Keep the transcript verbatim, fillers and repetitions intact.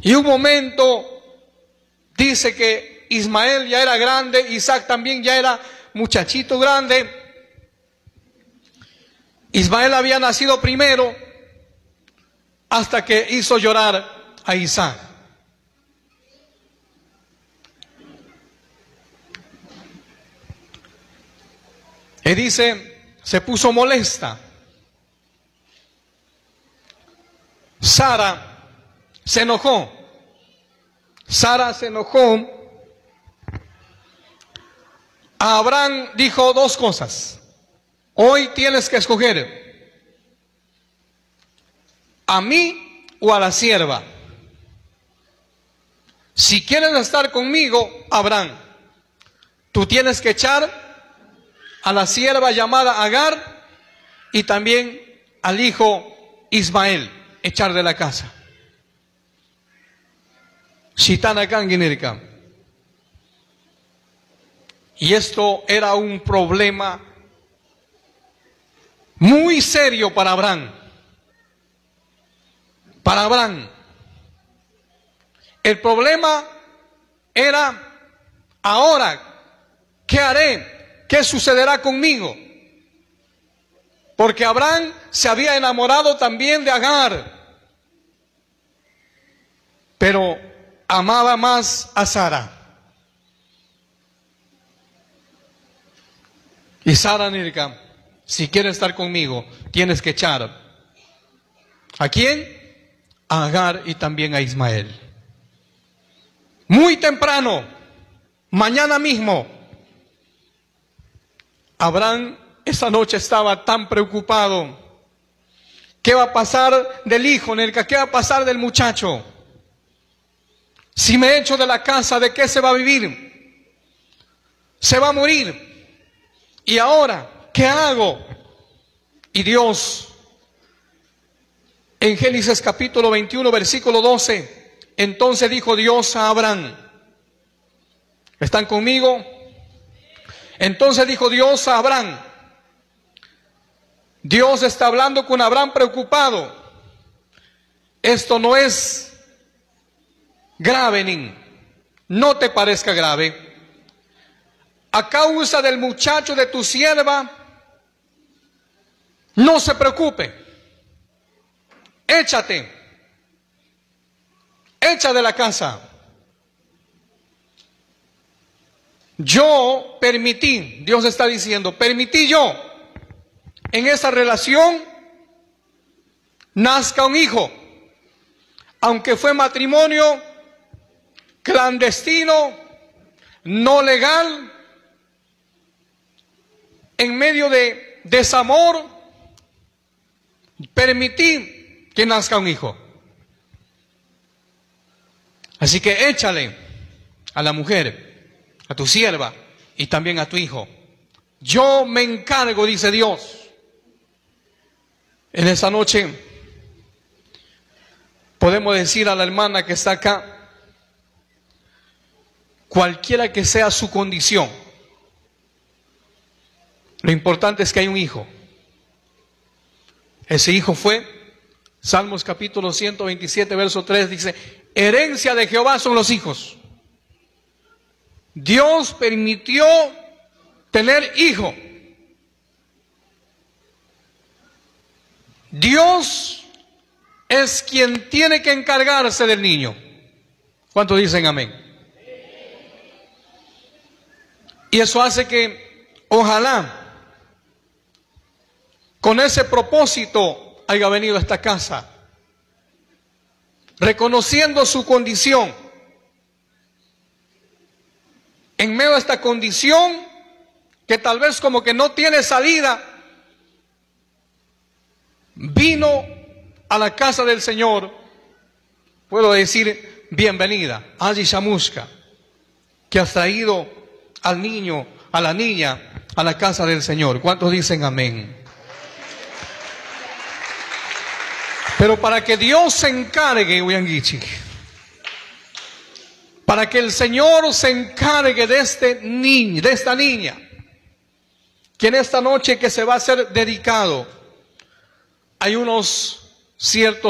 Y un momento dice que Ismael ya era grande, Isaac también ya era muchachito grande. Ismael había nacido primero hasta que hizo llorar a Isaac. Y dice, se puso molesta. Sara se enojó. Sara se enojó. A Abraham dijo dos cosas. Hoy tienes que escoger a mí o a la sierva. Si quieres estar conmigo, Abraham, tú tienes que echar a la sierva llamada Agar y también al hijo Ismael, echar de la casa. Y esto era un problema muy serio para Abraham. Para Abraham. El problema era, ahora, ¿qué haré? ¿Qué sucederá conmigo? Porque Abraham se había enamorado también de Agar, pero amaba más a Sara. Y Sara Nirka, si quieres estar conmigo, tienes que echar. ¿A quién? A Agar y también a Ismael. Muy temprano, mañana mismo, Abraham esa noche estaba tan preocupado. ¿Qué va a pasar del hijo, Nirka? ¿Qué va a pasar del muchacho? Si me echo de la casa, ¿de qué se va a vivir? Se va a morir. ¿Y ahora qué hago? Y Dios, en Génesis capítulo veintiuno, versículo doce, entonces dijo Dios a Abraham, ¿están conmigo? Entonces dijo Dios a Abraham, Dios está hablando con Abraham preocupado. Esto no es grave, ni no te parezca grave. A causa del muchacho de tu sierva, no se preocupe. Échate. Echa de la casa. Yo permití, Dios está diciendo, permití yo en esa relación nazca un hijo, aunque fue matrimonio clandestino, no legal, en medio de desamor, permití que nazca un hijo. Así que échale a la mujer, a tu sierva y también a tu hijo. Yo me encargo, dice Dios. En esa noche podemos decir a la hermana que está acá, cualquiera que sea su condición, lo importante es que hay un hijo. Ese hijo fue, Salmos capítulo ciento veintisiete, verso tres, dice, herencia de Jehová son los hijos. Dios permitió tener hijo. Dios es quien tiene que encargarse del niño. ¿Cuántos dicen amén? Y eso hace que, ojalá, con ese propósito haya venido a esta casa, reconociendo su condición. En medio de esta condición, que tal vez como que no tiene salida, vino a la casa del Señor. Puedo decir, bienvenida, Aji Shamushka, que has traído al niño, a la niña, a la casa del Señor. ¿Cuántos dicen amén? Pero para que Dios se encargue, para que el Señor se encargue de este niño, de esta niña, que en esta noche que se va a ser dedicado, hay unos ciertos